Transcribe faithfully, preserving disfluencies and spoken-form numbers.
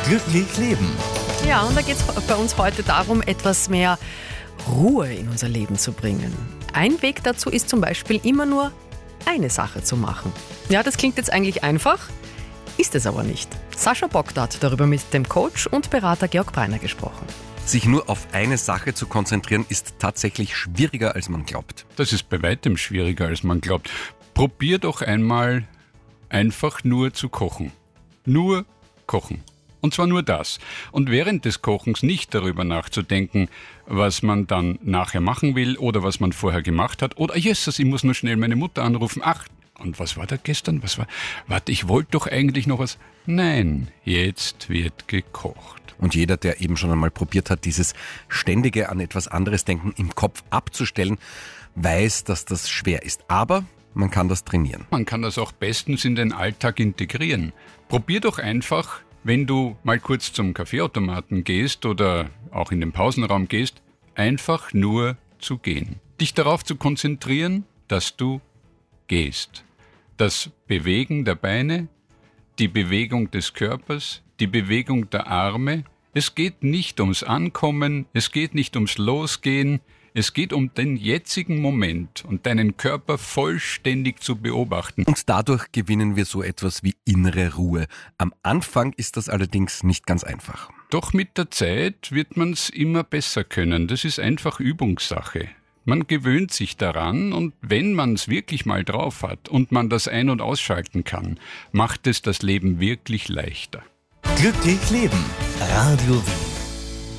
Glücklich leben. Ja, und da geht es bei uns heute darum, etwas mehr Ruhe in unser Leben zu bringen. Ein Weg dazu ist zum Beispiel immer nur eine Sache zu machen. Ja, das klingt jetzt eigentlich einfach, ist es aber nicht. Sascha Bogda hat darüber mit dem Coach und Berater Georg Breiner gesprochen. Sich nur auf eine Sache zu konzentrieren, ist tatsächlich schwieriger, als man glaubt. Das ist bei weitem schwieriger, als man glaubt. Probier doch einmal einfach nur zu kochen. Nur kochen. Und zwar nur das. Und während des Kochens nicht darüber nachzudenken, was man dann nachher machen will oder was man vorher gemacht hat. Oder, Jesus, ich muss nur schnell meine Mutter anrufen. Ach, und was war da gestern? Was war? Warte, ich wollte doch eigentlich noch was. Nein, jetzt wird gekocht. Und jeder, der eben schon einmal probiert hat, dieses ständige an etwas anderes Denken im Kopf abzustellen, weiß, dass das schwer ist. Aber man kann das trainieren. Man kann das auch bestens in den Alltag integrieren. Probier doch einfach, wenn du mal kurz zum Kaffeeautomaten gehst oder auch in den Pausenraum gehst, einfach nur zu gehen. Dich darauf zu konzentrieren, dass du gehst. Das Bewegen der Beine, die Bewegung des Körpers, die Bewegung der Arme. Es geht nicht ums Ankommen, es geht nicht ums Losgehen, es geht um den jetzigen Moment und deinen Körper vollständig zu beobachten. Und dadurch gewinnen wir so etwas wie innere Ruhe. Am Anfang ist das allerdings nicht ganz einfach. Doch mit der Zeit wird man es immer besser können. Das ist einfach Übungssache. Man gewöhnt sich daran und wenn man es wirklich mal drauf hat und man das ein- und ausschalten kann, macht es das Leben wirklich leichter. Glücklich leben. Radio Wien.